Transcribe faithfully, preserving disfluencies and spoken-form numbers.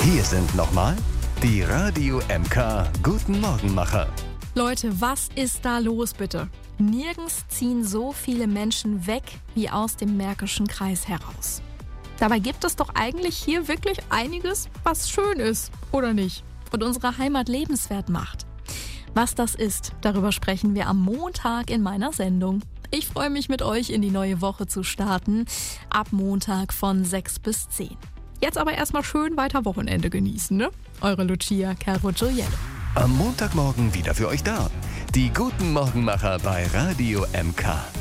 Hier sind nochmal die Radio M K Guten Morgenmacher. Leute, was ist da los bitte? Nirgends ziehen so viele Menschen weg wie aus dem Märkischen Kreis heraus. Dabei gibt es doch eigentlich hier wirklich einiges, was schön ist, oder nicht? Und unsere Heimat lebenswert macht. Was das ist, darüber sprechen wir am Montag in meiner Sendung. Ich freue mich, mit euch in die neue Woche zu starten, ab Montag von sechs bis zehn. Jetzt aber erstmal schön weiter Wochenende genießen, ne? Eure Lucia Caruggiello. Am Montagmorgen wieder für euch da. Die Guten Morgenmacher bei Radio M K.